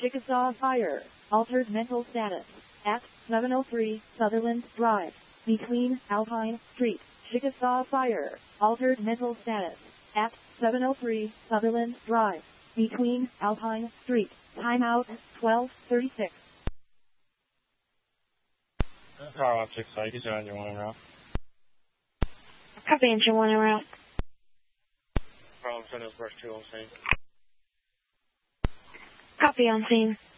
Chickasaw Fire. Altered mental status. At 703 Sutherland Drive. Between Alpine Street. Chickasaw Fire. Altered mental status. At 703 Sutherland Drive. Between Alpine Street. Timeout 12:36. Car 165, get you on your one en route. Copy, engine 1 en route. Problem, send us brush 2 on scene. Copy, on scene.